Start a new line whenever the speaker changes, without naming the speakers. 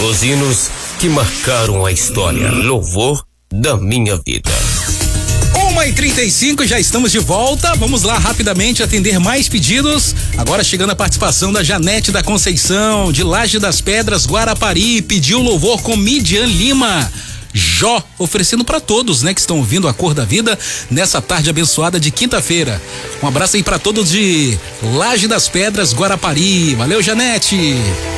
Os hinos que marcaram a história. Louvor da minha vida.
1h35, já estamos de volta. Vamos lá rapidamente atender mais pedidos. Agora chegando a participação da Janete da Conceição, de Laje das Pedras, Guarapari, pediu louvor com Midian Lima. Jó, oferecendo para todos, né, que estão ouvindo a Cor da Vida nessa tarde abençoada de quinta-feira. Um abraço aí para todos de Laje das Pedras, Guarapari. Valeu, Janete.